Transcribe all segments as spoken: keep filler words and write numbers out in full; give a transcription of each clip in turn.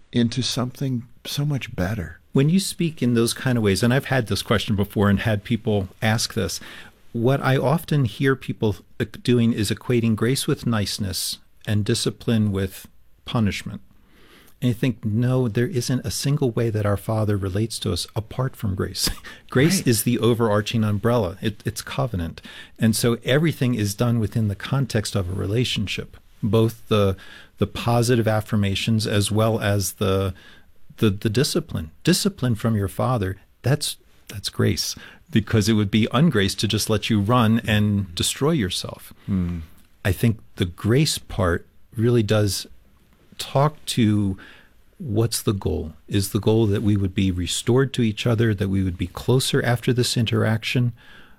into something so much better. When you speak in those kind of ways, and I've had this question before and had people ask this, what I often hear people doing is equating grace with niceness and discipline with punishment. And you think, no, there isn't a single way that our Father relates to us apart from grace. Grace Right. is the overarching umbrella. It, it's covenant. And so everything is done within the context of a relationship, both the the positive affirmations as well as the the, the discipline. Discipline from your Father, that's that's grace, because it would be ungrace to just let you run and destroy yourself. Mm. I think the grace part really does talk to what's the goal. Is the goal that we would be restored to each other, that we would be closer after this interaction?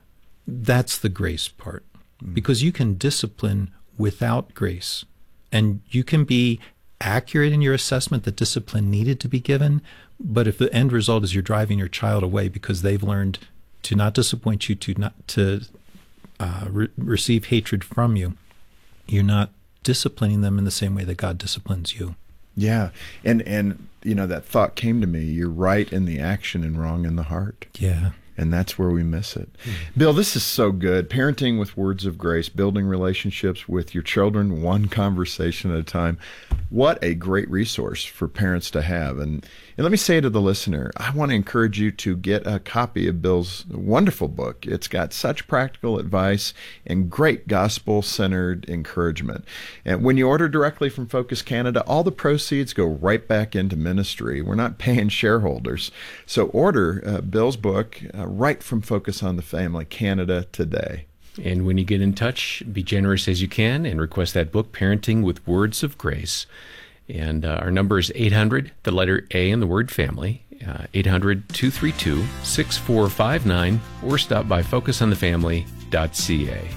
That's the grace part. Mm. Because you can discipline without grace, and you can be accurate in your assessment that discipline needed to be given, but if the end result is you're driving your child away because they've learned to not disappoint you, to not to uh, re- receive hatred from you, you're not disciplining them in the same way that God disciplines you. Yeah. And, and you know, that thought came to me. You're right in the action and wrong in the heart. Yeah. And that's where we miss it. Mm-hmm. Bill, this is so good. Parenting with words of grace, building relationships with your children, one conversation at a time. What a great resource for parents to have. And, and let me say to the listener, I want to encourage you to get a copy of Bill's wonderful book. It's got such practical advice and great gospel-centered encouragement. And when you order directly from Focus Canada, all the proceeds go right back into ministry. We're not paying shareholders. So order uh, Bill's book uh, right from Focus on the Family Canada today. And when you get in touch, be generous as you can and request that book, Parenting with Words of Grace. And uh, our number is eight hundred, the letter A in the word family, uh, eight hundred, two three two, six four five nine, or stop by focus on the family dot c a.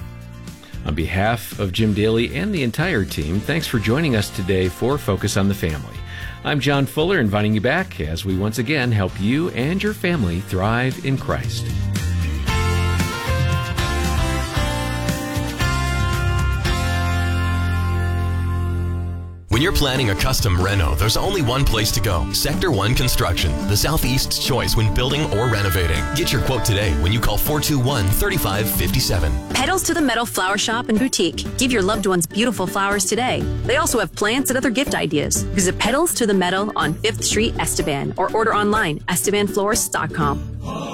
On behalf of Jim Daly and the entire team, thanks for joining us today for Focus on the Family. I'm John Fuller, inviting you back as we once again help you and your family thrive in Christ. When you're planning a custom reno, there's only one place to go. Sector one Construction, the Southeast's choice when building or renovating. Get your quote today when you call four two one, three five five seven. Petals to the Meadow Flower Shop and Boutique. Give your loved ones beautiful flowers today. They also have plants and other gift ideas. Visit Petals to the Meadow on fifth Street, Esteban, or order online, esteban florist dot com.